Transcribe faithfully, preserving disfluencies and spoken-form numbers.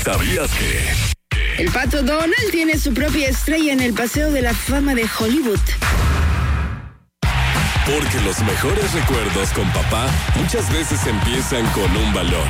¿Sabías que? El Pato Donald tiene su propia estrella en el Paseo de la Fama de Hollywood. Porque los mejores recuerdos con papá muchas veces empiezan con un balón.